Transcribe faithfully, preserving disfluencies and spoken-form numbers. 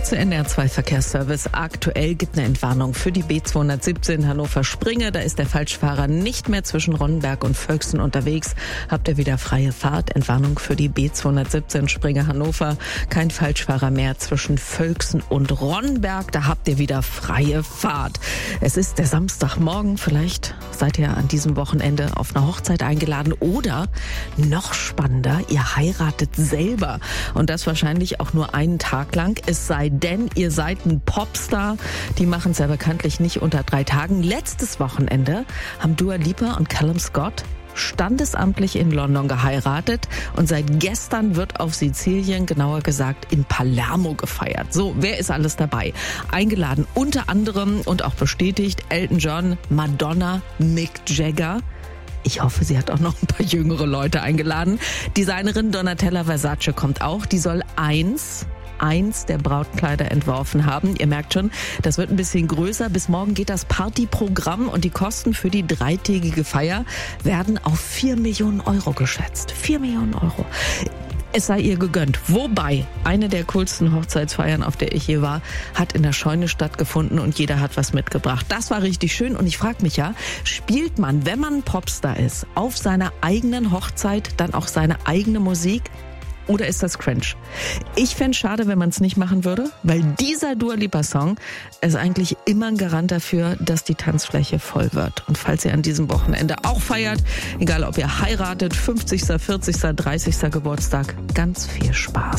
kurze N R zwei Verkehrsservice. Aktuell gibt eine Entwarnung für die B zweihundertsiebzehn Hannover-Springe. Da ist der Falschfahrer nicht mehr zwischen Ronnenberg und Völksen unterwegs. Habt ihr wieder freie Fahrt. Entwarnung für die B zweihundertsiebzehn Springe Hannover. Kein Falschfahrer mehr zwischen Völksen und Ronnenberg. Da habt ihr wieder freie Fahrt. Es ist der Samstagmorgen. Vielleicht seid ihr an diesem Wochenende auf eine Hochzeit eingeladen oder noch spannender, ihr heiratet selber. Und das wahrscheinlich auch nur einen Tag lang. Es sei denn, ihr seid ein Popstar. Die machen es ja bekanntlich nicht unter drei Tagen. Letztes Wochenende haben Dua Lipa und Callum Scott standesamtlich in London geheiratet und seit gestern wird auf Sizilien, genauer gesagt in Palermo, gefeiert. So, wer ist alles dabei? Eingeladen unter anderem und auch bestätigt Elton John, Madonna, Mick Jagger. Ich hoffe, sie hat auch noch ein paar jüngere Leute eingeladen. Designerin Donatella Versace kommt auch. Die soll eins... eins der Brautkleider entworfen haben. Ihr merkt schon, das wird ein bisschen größer. Bis morgen geht das Partyprogramm und die Kosten für die dreitägige Feier werden auf vier Millionen Euro geschätzt. vier Millionen Euro. Es sei ihr gegönnt. Wobei, eine der coolsten Hochzeitsfeiern, auf der ich je war, hat in der Scheune stattgefunden und jeder hat was mitgebracht. Das war richtig schön und ich frage mich ja, spielt man, wenn man ein Popstar ist, auf seiner eigenen Hochzeit dann auch seine eigene Musik? Oder ist das cringe? Ich fände es schade, wenn man es nicht machen würde, weil dieser Dua Lipa-Song ist eigentlich immer ein Garant dafür, dass die Tanzfläche voll wird. Und falls ihr an diesem Wochenende auch feiert, egal ob ihr heiratet, fünfzigsten, vierzigsten, dreißigsten Geburtstag, ganz viel Spaß.